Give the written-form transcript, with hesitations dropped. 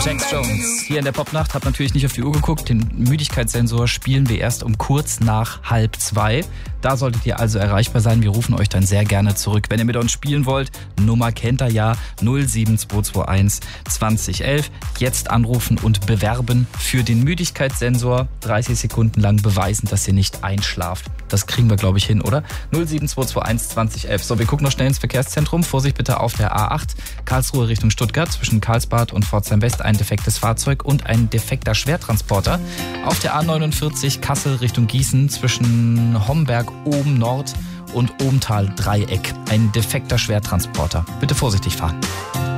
Jax Jones hier in der Popnacht, hat natürlich nicht auf die Uhr geguckt. Den Müdigkeitssensor spielen wir erst um kurz nach 1:30. Da solltet ihr also erreichbar sein. Wir rufen euch dann sehr gerne zurück. Wenn ihr mit uns spielen wollt, Nummer kennt ihr ja, 07221 2011. Jetzt anrufen und bewerben für den Müdigkeitssensor. 30 Sekunden lang beweisen, dass ihr nicht einschlaft. Das kriegen wir, glaube ich, hin, oder? 07221 2011. So, wir gucken noch schnell ins Verkehrszentrum. Vorsicht bitte auf der A8, Karlsruhe Richtung Stuttgart, zwischen Karlsbad und Pforzheim West ein defektes Fahrzeug und ein defekter Schwertransporter. Auf der A49 Kassel Richtung Gießen, zwischen Homberg oben Nord und Ohmtal Dreieck ein defekter Schwertransporter. Bitte vorsichtig fahren.